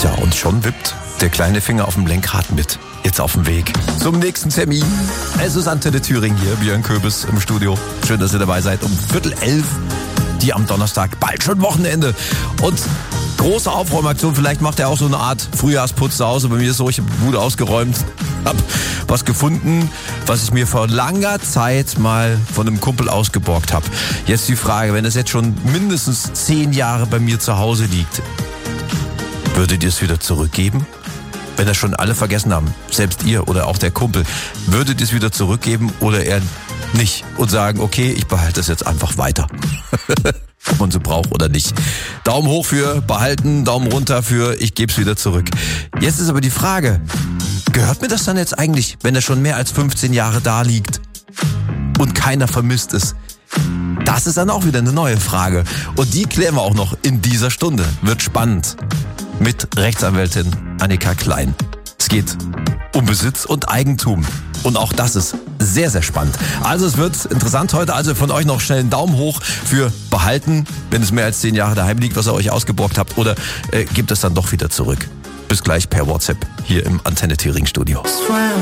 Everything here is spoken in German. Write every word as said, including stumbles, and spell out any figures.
Tja, und schon wippt der kleine Finger auf dem Lenkrad mit. Jetzt auf dem Weg zum nächsten Termin. Es ist Antenne Thüringen hier, Björn Köbis im Studio. Schön, dass ihr dabei seid. Um Viertel elf, die am Donnerstag, bald schon Wochenende. Und große Aufräumaktion, vielleicht macht er auch so eine Art Frühjahrsputz zu Hause. Bei mir ist so, ich habe die Bude ausgeräumt, hab was gefunden, was ich mir vor langer Zeit mal von einem Kumpel ausgeborgt habe. Jetzt die Frage, wenn es jetzt schon mindestens zehn Jahre bei mir zu Hause liegt, würdet ihr es wieder zurückgeben? Wenn das schon alle vergessen haben, selbst ihr oder auch der Kumpel, würdet ihr es wieder zurückgeben oder eher nicht und sagen, okay, ich behalte es jetzt einfach weiter. Ob man so braucht oder nicht. Daumen hoch für behalten, Daumen runter für ich gebe es wieder zurück. Jetzt ist aber die Frage, gehört mir das dann jetzt eigentlich, wenn das schon mehr als fünfzehn Jahre da liegt und keiner vermisst es? Das ist dann auch wieder eine neue Frage. Und die klären wir auch noch in dieser Stunde. Wird spannend. Mit Rechtsanwältin Annika Klein. Es geht um Besitz und Eigentum. Und auch das ist sehr, sehr spannend. Also es wird interessant heute. Also von euch noch schnell einen Daumen hoch für behalten, wenn es mehr als zehn Jahre daheim liegt, was ihr euch ausgeborgt habt. Oder äh, gebt es dann doch wieder zurück. Bis gleich per WhatsApp hier im Antenne Thüringen Studio.